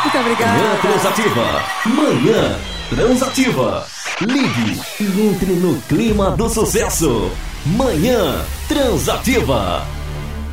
Muito obrigada. Manhã Transativa. Manhã Transativa. Ligue e entre no clima do sucesso. Manhã Transativa.